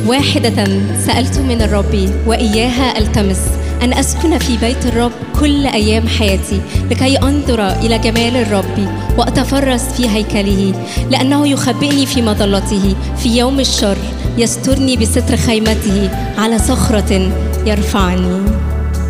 واحدة سألت من الرب وإياها ألتمس، أن أسكن في بيت الرب كل أيام حياتي، لكي أنظر إلى جمال الرب وأتفرس في هيكله، لأنه يخبئني في مظلته، في يوم الشر يسترني بستر خيمته، على صخرة يرفعني.